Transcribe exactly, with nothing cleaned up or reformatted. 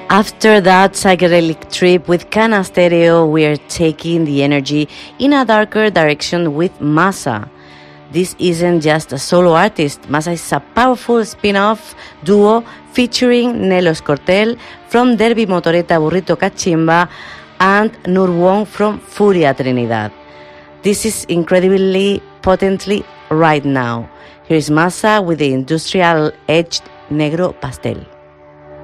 After that psychedelic trip with Cana Stereo, we are taking the energy in a darker direction with Masa. This isn't just a solo artist. Masa is a powerful spin-off duo featuring Nelo Escortel from Derby Motoreta Burrito Cachimba and Nur Wong from Furia Trinidad. This is incredibly potently right now. Here is Masa with the industrial edged Negro Pastel.